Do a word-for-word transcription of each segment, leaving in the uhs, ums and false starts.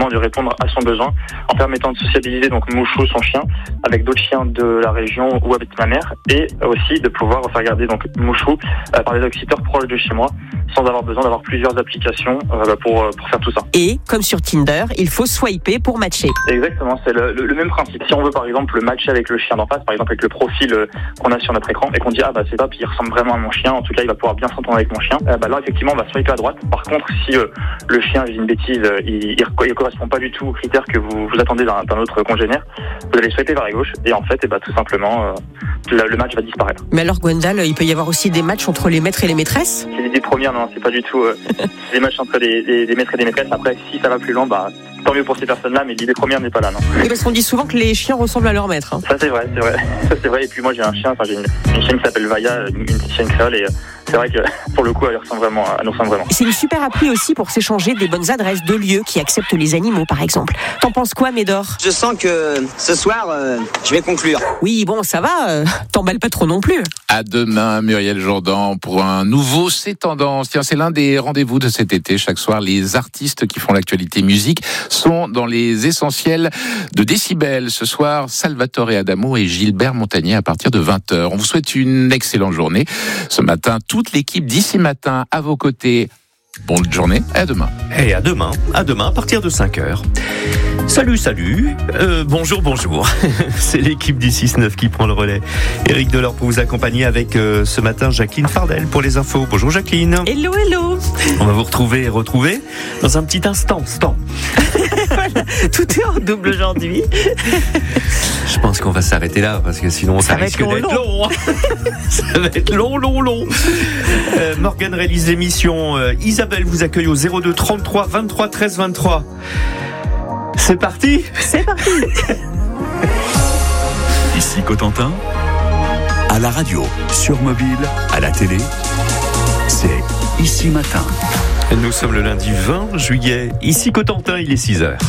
effectivement de répondre à son besoin en permettant de sociabiliser donc Mouchou, son chien, avec d'autres chiens de la région où habite ma mère, et aussi de pouvoir faire garder donc Mouchou euh, par des dog-sitters proches de chez moi, sans avoir besoin d'avoir plusieurs applications euh, pour, pour faire tout ça. Et comme sur Tinder, il faut swiper pour matcher. Exactement, c'est le, le, le même principe. Si on veut par exemple matcher avec le chien d'en face, par exemple avec le profil euh, qu'on a sur notre écran, et qu'on dit ah bah c'est top, il ressemble vraiment à mon chien, en tout cas il va pouvoir bien s'entendre avec mon chien, euh, bah là effectivement on va swiper à droite. Par contre si euh, le chien, j'ai une bêtise, euh, il ne correspond pas du tout aux critères que vous, vous attendez d'un, d'un autre congénère, vous allez swiper vers la gauche et en fait et bah, tout simplement euh, le, le match va disparaître. Mais alors Gwendal, il peut y avoir aussi des matchs entre les maîtres et les maîtresses? C'est l'idée première, non, c'est pas du tout euh, des matchs entre les, les, les maîtres et les maîtresses. Après si ça va plus loin, bah tant mieux pour ces personnes-là, mais l'idée première n'est pas là, non. Oui, parce qu'on dit souvent que les chiens ressemblent à leur maître. Hein. Ça c'est vrai, c'est vrai. Ça c'est vrai. Et puis moi j'ai un chien, enfin j'ai une, une chienne qui s'appelle Vaya, une, une petite chienne créole, et euh, c'est vrai que pour le coup elle ressemble vraiment, elle nous ressemble vraiment. C'est une super appli aussi pour s'échanger des bonnes adresses de lieux qui acceptent les animaux, par exemple. T'en penses quoi, Médor? Je sens que ce soir, euh, je vais conclure. Oui, bon, ça va. Euh, t'emballes pas trop non plus. À demain, Muriel Jourdan, pour un nouveau C'est Tendance. Tiens, c'est l'un des rendez-vous de cet été. Chaque soir, les artistes qui font l'actualité musique sont dans les essentiels de Décibel. Ce soir, Salvatore Adamo et Gilbert Montagnier à partir de vingt heures. On vous souhaite une excellente journée. Ce matin, toute l'équipe d'Ici Matin à vos côtés. Bonne journée, à demain. Et à demain, à demain à partir de cinq heures. Salut, salut, euh, bonjour, bonjour. C'est l'équipe du six neuf qui prend le relais. Éric Delors pour vous accompagner avec euh, ce matin Jacqueline Fardel pour les infos. Bonjour Jacqueline. Hello, hello. On va vous retrouver et retrouver dans un petit instant. Instant. Voilà, tout est en double aujourd'hui. Je pense qu'on va s'arrêter là parce que sinon ça, ça risque long, d'être long. long. Ça va être long, long, long. Euh, Morgane réalise l'émission. Euh, Isabelle vous accueille au zéro deux trente-trois vingt-trois treize vingt-trois. C'est parti. C'est parti. Ici Cotentin, à la radio, sur mobile, à la télé, c'est Ici Matin. Nous sommes le lundi vingt juillet. Ici Cotentin, il est six heures.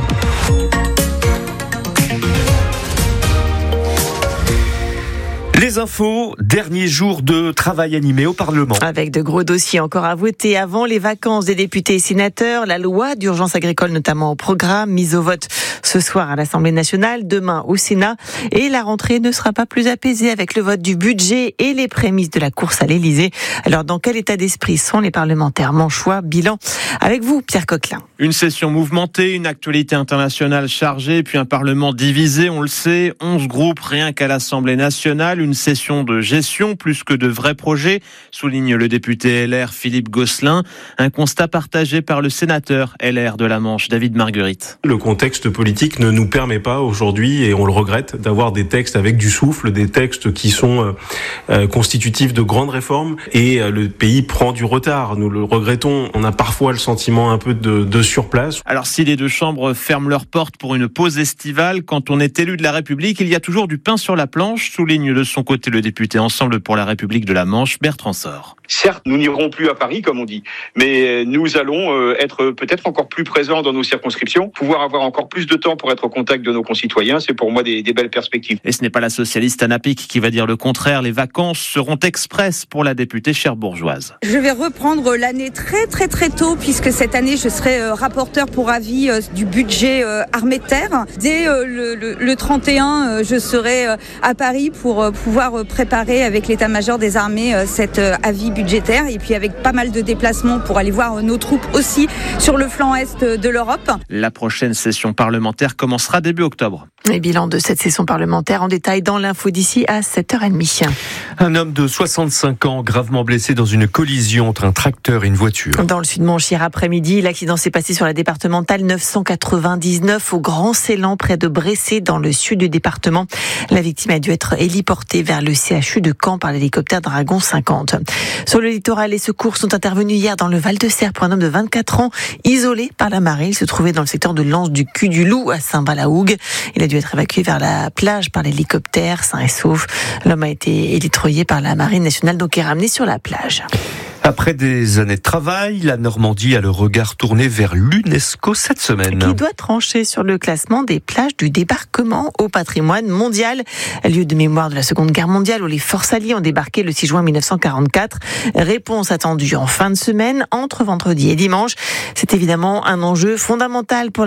Les infos, dernier jour de travail animé au Parlement. Avec de gros dossiers encore à voter avant les vacances des députés et sénateurs, la loi d'urgence agricole notamment au programme, mise au vote ce soir à l'Assemblée nationale, demain au Sénat. Et la rentrée ne sera pas plus apaisée avec le vote du budget et les prémices de la course à l'Élysée. Alors dans quel état d'esprit sont les parlementaires manchois? Bilan avec vous, Pierre Coquelin. Une session mouvementée, une actualité internationale chargée, puis un Parlement divisé, on le sait, onze groupes rien qu'à l'Assemblée nationale, une session de gestion plus que de vrais projets, souligne le député L R Philippe Gosselin, un constat partagé par le sénateur L R de la Manche, David Marguerite. Le contexte politique ne nous permet pas aujourd'hui, et on le regrette, d'avoir des textes avec du souffle, des textes qui sont euh, constitutifs de grandes réformes, et euh, le pays prend du retard. Nous le regrettons, on a parfois le sentiment un peu de, de surplace. Alors si les deux chambres ferment leurs portes pour une pause estivale, quand on est élu de la République, il y a toujours du pain sur la planche, souligne de son côté le député Ensemble pour la République de la Manche, Bertrand Sor. Certes, nous n'irons plus à Paris, comme on dit, mais nous allons être peut-être encore plus présents dans nos circonscriptions, pouvoir avoir encore plus de temps pour être au contact de nos concitoyens. C'est pour moi des, des belles perspectives. Et ce n'est pas la socialiste Anna Pic qui va dire le contraire. Les vacances seront express pour la députée cherbourgeoise. Je vais reprendre l'année très très très tôt, puisque cette année je serai rapporteur pour avis du budget armée de terre. Dès le, le, le trente et un, je serai à Paris pour pouvoir préparer avec l'état-major des armées cet avis budgétaire, et puis avec pas mal de déplacements pour aller voir nos troupes aussi sur le flanc est de l'Europe. La prochaine session parlementaire commencera début octobre. Les bilans de cette session parlementaire en détail dans l'info d'ici à sept heures trente. Un homme de soixante-cinq ans gravement blessé dans une collision entre un tracteur et une voiture. Dans le Sud-Manche hier après-midi, l'accident s'est passé sur la départementale neuf cent quatre-vingt-dix-neuf au Grand Ceylan près de Bressé dans le sud du département. La victime a dû être héliportée vers le C H U de Caen par l'hélicoptère Dragon cinquante. Sur le littoral, les secours sont intervenus hier dans le Val-de-Serre pour un homme de vingt-quatre ans isolé par la marée. Il se trouvait dans le secteur de l'Anse du Cul du Loup à Saint-Val-la-Hougue. Il a dû être évacué vers la plage par l'hélicoptère, sain et sauf. L'homme a été élitroyé par la Marine nationale, donc est ramené sur la plage. Après des années de travail, la Normandie a le regard tourné vers l'UNESCO cette semaine. Qui doit trancher sur le classement des plages du débarquement au patrimoine mondial. Lieu de mémoire de la Seconde Guerre mondiale où les forces alliées ont débarqué le six juin mille neuf cent quarante-quatre. Réponse attendue en fin de semaine, entre vendredi et dimanche. C'est évidemment un enjeu fondamental pour la